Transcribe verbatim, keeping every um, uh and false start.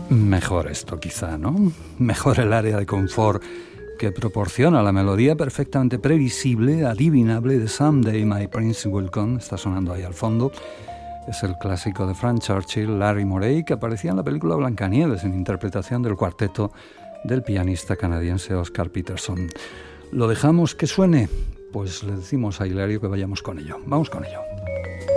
Mejor esto quizá, ¿no? Mejor el área de confort que proporciona la melodía perfectamente previsible, adivinable de Someday My Prince Will Come. Está sonando ahí al fondo. Es el clásico de Frank Churchill, Larry Morey, que aparecía en la película Blancanieves en interpretación del cuarteto del pianista canadiense Oscar Peterson. ¿Lo dejamos que suene? Pues le decimos a Hilario que vayamos con ello. Vamos con ello.